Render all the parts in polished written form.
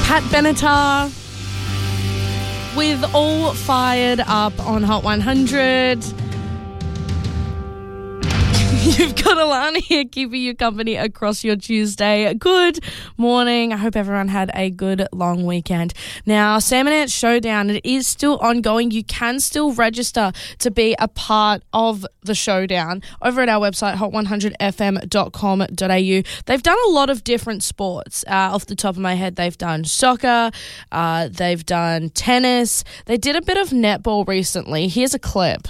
Pat Benatar with All Fired Up on Hot 100. You've got Alana here keeping you company across your Tuesday. Good morning. I hope everyone had a good long weekend. Now, Sam and Ant Showdown, it is still ongoing. You can still register to be a part of the showdown over at our website, hot100fm.com.au. They've done a lot of different sports. Off the top of my head, they've done soccer, they've done tennis. They did a bit of netball recently. Here's a clip.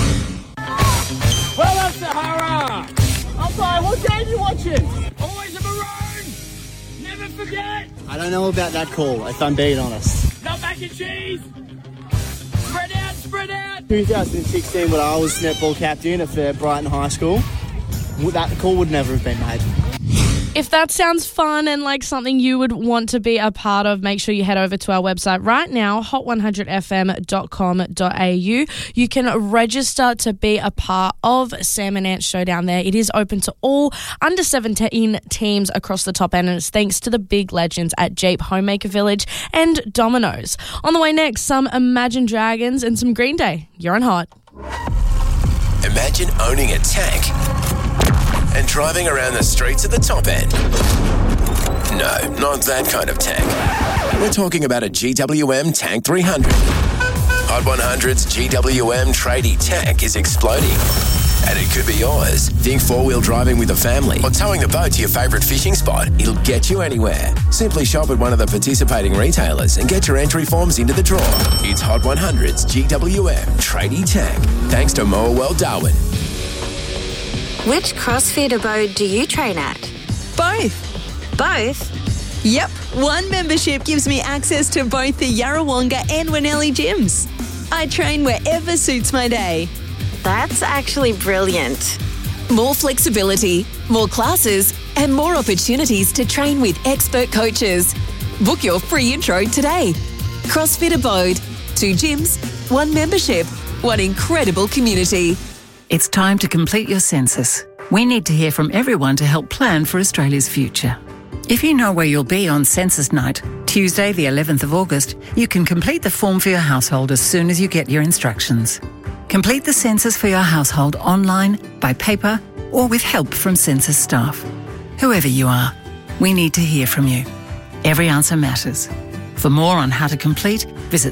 Well done, Sahara! I'm fine. What game are you watching? Always a maroon! Never forget! I don't know about that call, if I'm being honest. No mac and cheese! Spread out, spread out! 2016, when I was netball captain for Brighton High School, that call would never have been made. If that sounds fun and like something you would want to be a part of, make sure you head over to our website right now, hot100fm.com.au. You can register to be a part of Sam and Ant Showdown there. It is open to all under 17 teams across the top end, and it's thanks to the big legends at Jeep Homemaker Village and Domino's. On the way next, some Imagine Dragons and some Green Day. You're on Hot. Imagine owning a tank and driving around the streets at the top end. No, not that kind of tank. We're talking about a GWM Tank 300. Hot 100's GWM tradie tank is exploding. And it could be yours. Think four-wheel driving with a family or towing the boat to your favourite fishing spot. It'll get you anywhere. Simply shop at one of the participating retailers and get your entry forms into the draw. It's Hot 100's GWM tradie tank. Thanks to Moa World Darwin. Which CrossFit abode do you train at? Both. Both? Yep. One membership gives me access to both the Yarrawonga and Winnelli gyms. I train wherever suits my day. That's actually brilliant. More flexibility, more classes, and more opportunities to train with expert coaches. Book your free intro today. CrossFit Abode. 2 gyms, 1 membership, 1 incredible community. It's time to complete your census. We need to hear from everyone to help plan for Australia's future. If you know where you'll be on census night, Tuesday the 11th of August, you can complete the form for your household as soon as you get your instructions. Complete the census for your household online, by paper, or with help from census staff. Whoever you are, we need to hear from you. Every answer matters. For more on how to complete, visit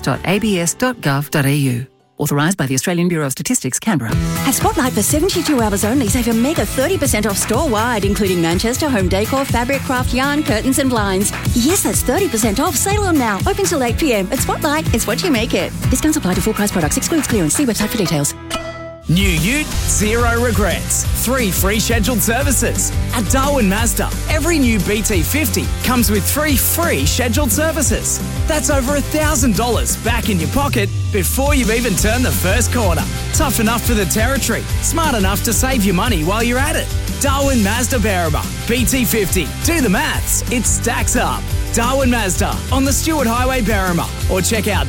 census.abs.gov.au. Authorised by the Australian Bureau of Statistics, Canberra. At Spotlight for 72 hours only, save a mega 30% off store-wide, including Manchester, home decor, fabric, craft, yarn, curtains and blinds. Yes, that's 30% off. Sale on now. Open till 8 p.m. At Spotlight, it's what you make it. Discounts apply to full-price products. Excludes clearance. See website for details. New ute, zero regrets. 3 free scheduled services. At Darwin Mazda, every new BT50 comes with 3 free scheduled services. That's over $1,000 back in your pocket before you've even turned the first corner. Tough enough for the territory, smart enough to save you money while you're at it. Darwin Mazda Berrima, BT50. Do the maths, it stacks up. Darwin Mazda on the Stewart Highway, Berrima, or check out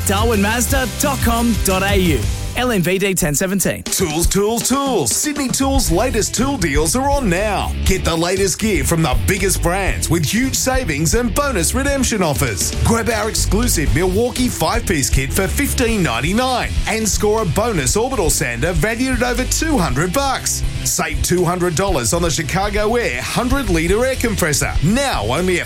darwinmazda.com.au. LMVD 1017. Tools. Sydney Tools' latest tool deals are on now. Get the latest gear from the biggest brands with huge savings and bonus redemption offers. Grab our exclusive Milwaukee 5-piece kit for $15.99 and score a bonus orbital sander valued at over $200. Save $200 on the Chicago Air 100-litre air compressor. Now only at